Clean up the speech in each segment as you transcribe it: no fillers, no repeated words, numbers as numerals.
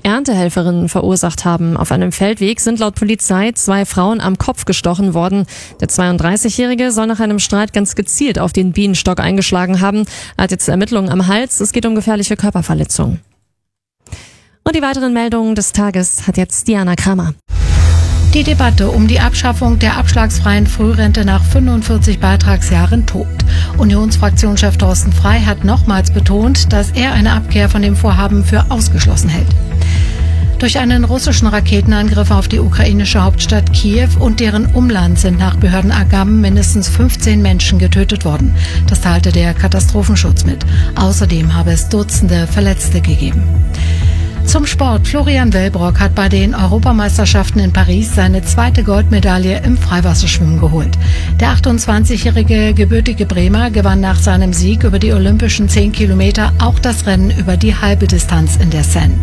Erntehelferinnen verursacht haben. Auf einem Feldweg sind laut Polizei 2 Frauen am Kopf gestochen worden. Der 32-Jährige soll nach einem Streit ganz gezielt auf den Bienenstock eingeschlagen haben. Er hat jetzt Ermittlungen am Hals. Es geht um gefährliche Körperverletzung. Und die weiteren Meldungen des Tages hat jetzt Diana Kramer. Die Debatte um die Abschaffung der abschlagsfreien Frührente nach 45 Beitragsjahren tobt. Unionsfraktionschef Thorsten Frey hat nochmals betont, dass er eine Abkehr von dem Vorhaben für ausgeschlossen hält. Durch einen russischen Raketenangriff auf die ukrainische Hauptstadt Kiew und deren Umland sind nach Behördenangaben mindestens 15 Menschen getötet worden. Das teilte der Katastrophenschutz mit. Außerdem habe es Dutzende Verletzte gegeben. Zum Sport. Florian Wellbrock hat bei den Europameisterschaften in Paris seine 2. Goldmedaille im Freiwasserschwimmen geholt. Der 28-jährige gebürtige Bremer gewann nach seinem Sieg über die olympischen 10 Kilometer auch das Rennen über die halbe Distanz in der Seine.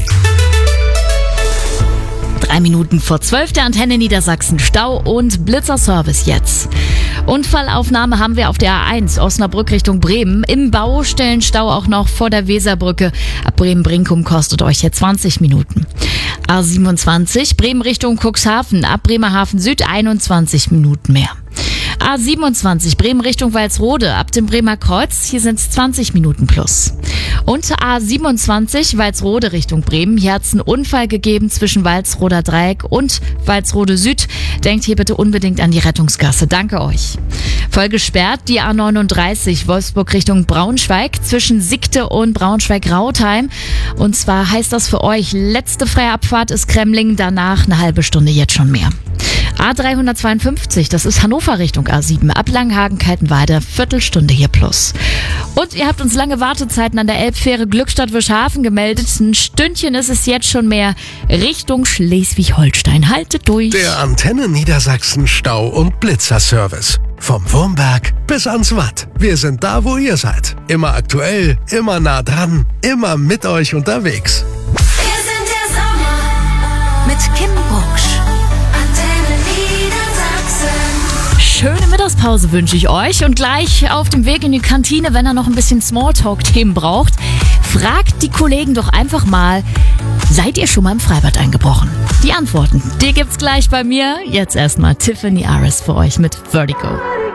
3 Minuten vor 12 der Antenne Niedersachsen. Stau und Blitzerservice jetzt. Unfallaufnahme haben wir auf der A1 Osnabrück Richtung Bremen. Im Baustellenstau auch noch vor der Weserbrücke. Ab Bremen-Brinkum kostet euch jetzt 20 Minuten. A27 Bremen Richtung Cuxhaven. Ab Bremerhaven Süd 21 Minuten mehr. A27 Bremen Richtung Walsrode. Ab dem Bremer Kreuz. Hier sind es 20 Minuten plus. Und A27 Walsrode Richtung Bremen. Hier hat es einen Unfall gegeben zwischen Walsroder Dreieck und Walsrode Süd. Denkt hier bitte unbedingt an die Rettungsgasse. Danke euch. Voll gesperrt die A39 Wolfsburg Richtung Braunschweig zwischen Sickte und Braunschweig-Rautheim. Und zwar heißt das für euch, letzte freie Abfahrt ist Kremling, danach eine halbe Stunde jetzt schon mehr. A352, das ist Hannover Richtung A7, ab Langhagen-Kaltenweide, Viertelstunde hier plus. Und ihr habt uns lange Wartezeiten an der Elbfähre Glückstadt-Wischhafen gemeldet. Ein Stündchen ist es jetzt schon mehr Richtung Schleswig-Holstein. Haltet durch. Der Antenne Niedersachsen Stau- und Blitzerservice. Vom Wurmberg bis ans Watt. Wir sind da, wo ihr seid. Immer aktuell, immer nah dran, immer mit euch unterwegs. Wir sind der Sommer Mit Kim Bucksch. Antenne Niedersachsen. Schöne Mittagspause wünsche ich euch und gleich auf dem Weg in die Kantine, wenn ihr noch ein bisschen Smalltalk-Themen braucht, fragt die Kollegen doch einfach mal, seid ihr schon mal im Freibad eingebrochen? Die Antworten, die gibt's gleich bei mir. Jetzt erstmal Tiffany Aris für euch mit Vertigo.